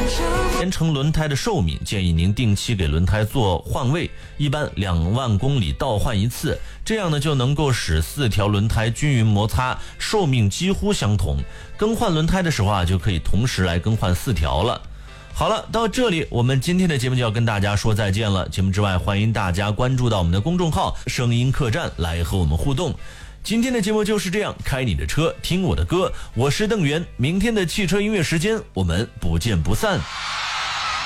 延长轮胎的寿命，建议您定期给轮胎做换位，一般2万公里倒换一次，这样呢就能够使4条轮胎均匀摩擦，寿命几乎相同。更换轮胎的时候啊，就可以同时来更换4条了。好了，到这里我们今天的节目就要跟大家说再见了。节目之外，欢迎大家关注到我们的公众号声音客栈来和我们互动。今天的节目就是这样，开你的车，听我的歌，我是邓源。明天的汽车音乐时间，我们不见不散。